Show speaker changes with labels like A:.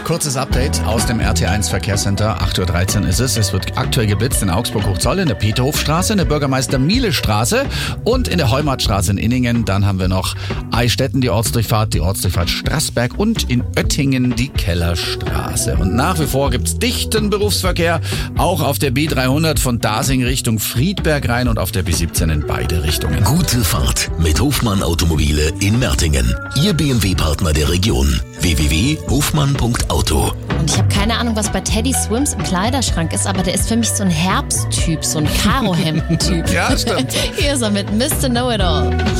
A: Kurzes Update aus dem RT1 Verkehrscenter. 8.13 Uhr ist es. Es wird aktuell geblitzt in Augsburg-Hochzoll, in der Peterhofstraße, in der Bürgermeister-Miele-Straße und in der Heumartstraße in Inningen. Dann haben wir noch Eistetten, die Ortsdurchfahrt Straßberg und in Oettingen die Kellerstraße. Und nach wie vor gibt's dichten Berufsverkehr, auch auf der B300 von Dasing Richtung Friedberg rein und auf der B17 in beide Richtungen.
B: Gute Fahrt mit Hofmann Automobile in Mertingen. Ihr BMW-Partner der Region. www.hofmann.auto.
C: Und ich habe keine Ahnung, was bei Teddy Swims im Kleiderschrank ist, aber der ist für mich so ein Herbsttyp, so ein Karohemden-Typ.
A: Ja, stimmt.
C: Hier ist er mit Mr. Know-It-All.